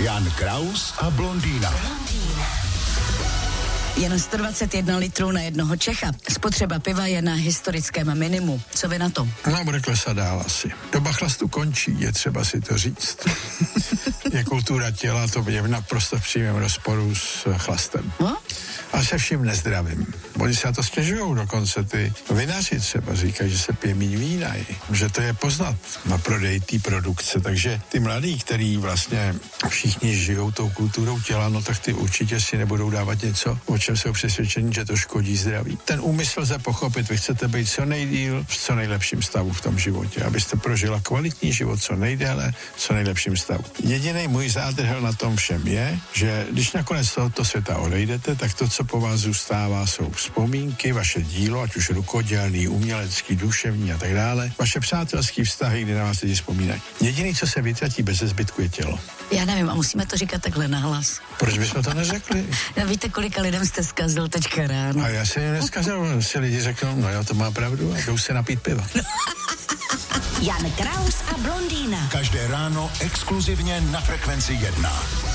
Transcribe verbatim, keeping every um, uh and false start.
Jan Kraus a blondýna. Jen sto dvacet jedna litrů na jednoho Čecha. Spotřeba piva je na historickém minimu. Co vy na to? No, bude klesat dál asi. Doba chlastu končí, je třeba si to říct. Je kultura těla, to je naprosto v přímém rozporu s chlastem. No? A se vším nezdravím. Oni se na to stěžujou, dokonce ty vinaři třeba říkají, že se pije míň vína, že to je poznat na prodej té produkce, takže ty mladí, který vlastně všichni žijou tou kulturou těla, no tak ty určitě si nebudou dávat něco, o čem jsou přesvědčeni, že to škodí zdraví. Ten úmysl lze pochopit, vy chcete být co nejdýl v co nejlepším stavu v tom životě, abyste prožila kvalitní život co nejdéle, v co nejlepším stavu. Jediný můj zádrhel na tom všem je, že když nakonec z tohoto světa odejdete, tak to, co po vás zůstává, jsou vzpomínky, vaše dílo, ať už rukodělný, umělecký, duševní a tak dále, vaše přátelský vztahy, kdy na vás lidi vzpomínají. Jediný, co se vytratí bez zbytku, je tělo. Já nevím, a musíme to říkat takhle nahlas. Proč bychom to neřekli? No, víte, kolika lidem jste zkazil teďka ráno? A já jsem jim neskazil, si lidi řeknou, no jo, to má pravdu, a jdou se napít piva. Jan Kraus a blondýna. Každé ráno exkluzivně na Frekvenci jedna.